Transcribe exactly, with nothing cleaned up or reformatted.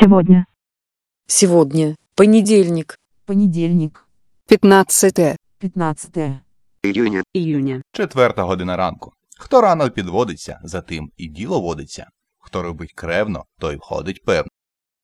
сегодня? Сегодня понедельник. Понедельник. пятнадцатое Пятнадцатое. июня, июня. Четверта година ранку. Хто рано підводиться, за тим і діло водиться. Хто робить кревно, той входить певно.